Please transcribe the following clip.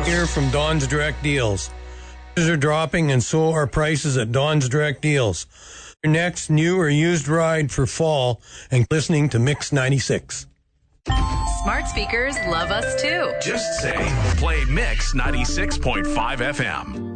Here from Don's Direct Deals. Prices are dropping and so are prices at Don's Direct Deals. Your next new or used ride for fall and listening to Mix 96. Smart speakers love us too. Just say, play Mix 96.5 FM.